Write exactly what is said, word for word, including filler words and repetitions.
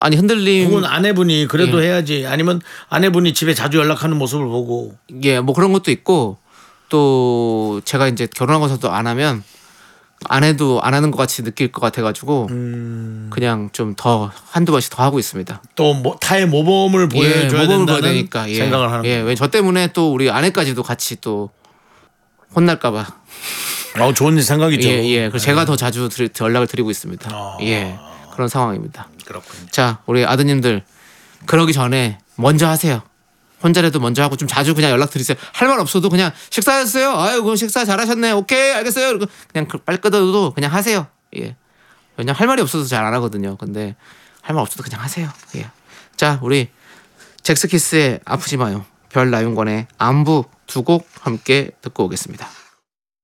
아니 흔들림. 혹은 아내분이 그래도 예. 해야지. 아니면 아내분이 집에 자주 연락하는 모습을 보고. 예, 뭐 그런 것도 있고 또 제가 이제 결혼하고서도 안 하면 아내도 안 하는 것 같이 느낄 것 같아가지고 음. 그냥 좀 더 한두 번씩 더 하고 있습니다. 또 뭐, 타의 모범을 보여줘야 예, 모범을 된다는 보여야 되니까 예. 생각을 하는 예, 거예요. 왜 저 때문에 또 우리 아내까지도 같이 또 혼날까봐. 어, 좋은 생각이죠. 예, 예. 그래서 제가 더 자주 드리, 연락을 드리고 있습니다. 아. 예, 그런 상황입니다. 그렇군요. 자, 우리 아드님들 그러기 전에 먼저 하세요. 혼자라도 먼저 하고 좀 자주 그냥 연락 드리세요. 할 말 없어도 그냥 식사했어요. 아유, 그 식사 잘하셨네. 오케이, 알겠어요. 그리고 그냥 빨리 끄어도 그냥 하세요. 예. 왜냐 할 말이 없어서 잘 안 하거든요. 근데 할 말 없어도 그냥 하세요. 예. 자, 우리 잭스키스의 아프지 마요. 별나윤권의 안부 두 곡 함께 듣고 오겠습니다.